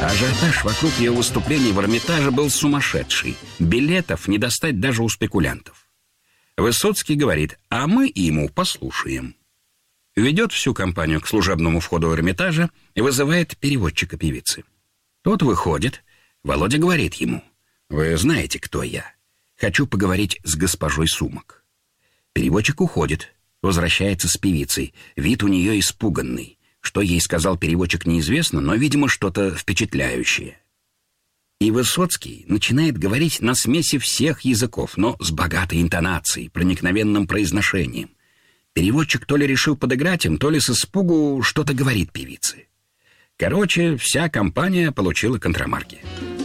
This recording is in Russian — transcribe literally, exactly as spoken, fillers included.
Ажиотаж вокруг ее выступлений в Эрмитаже был сумасшедший. Билетов не достать даже у спекулянтов. Высоцкий говорит: а мы ему послушаем. Ведет всю компанию к служебному входу Эрмитажа и вызывает переводчика певицы. Тот выходит. Володя говорит ему: вы знаете, кто я. Хочу поговорить с госпожой Сумок. Переводчик уходит. Возвращается с певицей. Вид у нее испуганный. Что ей сказал переводчик, неизвестно, но, видимо, что-то впечатляющее. И Высоцкий начинает говорить на смеси всех языков, но с богатой интонацией, проникновенным произношением. Переводчик то ли решил подыграть им, то ли с испугу что-то говорит певице. Короче, вся компания получила контрамарки.